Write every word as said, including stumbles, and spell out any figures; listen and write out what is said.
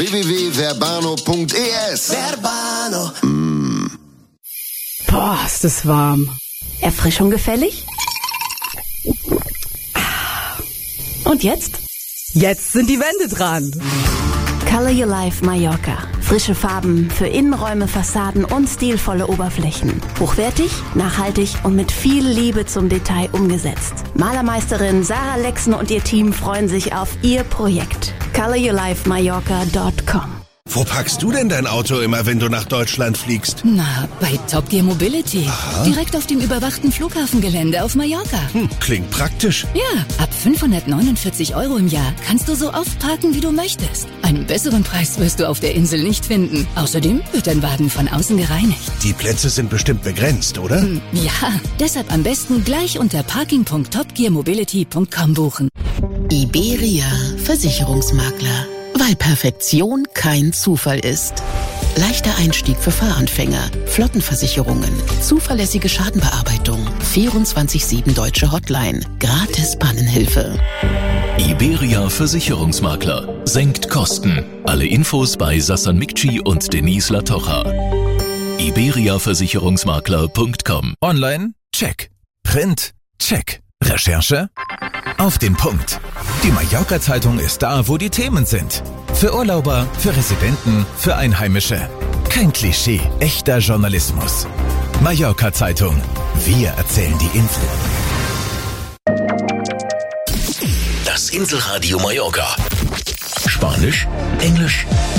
w w w punkt verbano punkt e s. Verbano. Mm. Boah, ist das warm. Erfrischung gefällig? Und jetzt? Jetzt sind die Wände dran. Color Your Life Mallorca. Frische Farben für Innenräume, Fassaden und stilvolle Oberflächen. Hochwertig, nachhaltig und mit viel Liebe zum Detail umgesetzt. Malermeisterin Sarah Lexen und ihr Team freuen sich auf ihr Projekt. color your life mallorca punkt com. Wo packst du denn dein Auto immer, wenn du nach Deutschland fliegst? Na, bei Top Gear Mobility. Aha. Direkt auf dem überwachten Flughafengelände auf Mallorca. Hm, klingt praktisch. Ja, ab fünfhundertneunundvierzig Euro im Jahr kannst du so oft parken, wie du möchtest. Einen besseren Preis wirst du auf der Insel nicht finden. Außerdem wird dein Wagen von außen gereinigt. Die Plätze sind bestimmt begrenzt, oder? Hm, ja, deshalb am besten gleich unter parking punkt top gear mobility punkt com buchen. Iberia Versicherungsmakler. Weil Perfektion kein Zufall ist. Leichter Einstieg für Fahranfänger, Flottenversicherungen, zuverlässige Schadenbearbeitung, vierundzwanzig sieben deutsche Hotline, gratis Pannenhilfe. Iberia Versicherungsmakler. Senkt Kosten. Alle Infos bei Sassan Mikci und Denise Latocha. iberia versicherungsmakler punkt com. Online? Check. Print? Check. Recherche? Auf den Punkt. Die Mallorca-Zeitung ist da, wo die Themen sind. Für Urlauber, für Residenten, für Einheimische. Kein Klischee, echter Journalismus. Mallorca-Zeitung. Wir erzählen die Insel. Das Inselradio Mallorca. Spanisch, Englisch,